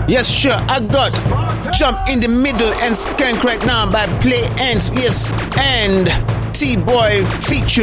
Yes, sure, I got Jump in the Middle and Skank right now by Play Ends. Yes, and T-Boy feature